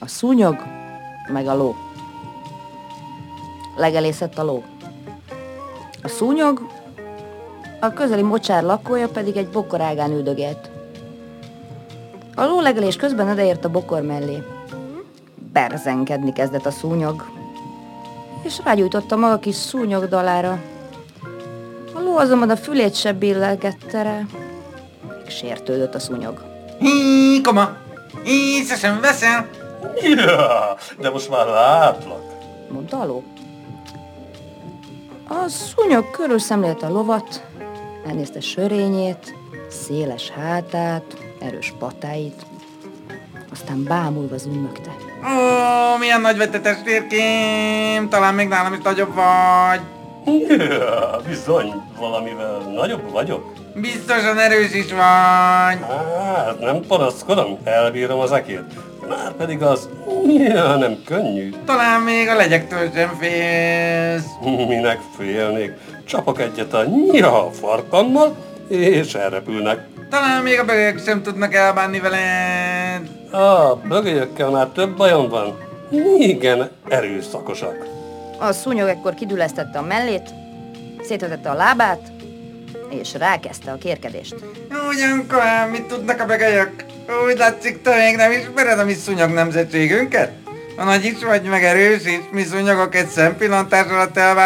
szúnyog, meg a ló. Legelészett a ló. A szúnyog, a közeli mocsár lakója pedig egy bokor ágán üldögélt. A ló legelés közben odaért a bokor mellé. Berzenkedni kezdett a szúnyog, és rágyújtotta maga kis szúnyogdalára. A ló azonban a fülét se billelgette rá. Sértődött a szúnyog. Hí, koma! Észre sem veszel? Ja, de most már látlak, mondta a ló. A szúnyog körül szemlélte a lovat, elnézte sörényét, széles hátát, erős patáit, aztán bámulva zümmögte. Ó, milyen nagy vagy te testvérkém! Talán még nálam is nagyobb vagy. Ja, bizony, valamivel nagyobb vagyok. Biztosan erős is vagy. Hát nem panaszkodom, elbírom az ekét. Márpedig az, ja, nem könnyű. Talán még a legyektől sem félsz. Minek félnék? Csapok egyet a farkammal, és elrepülnek. Talán még a bögök sem tudnak elbánni veled. A bögölyökkel már több bajom van. Igen, erőszakosak. A szúnyog ekkor kidülesztette a mellét, szétvetette a lábát, és rákezdte a kérkedést. Ugyankor, mit tudnak a bögölyök? Úgy látszik, te még nem ismered a mi szúnyog nemzetségünket? A nagy is vagy, meg erős is, mi szúnyogok egy szempillantás alatt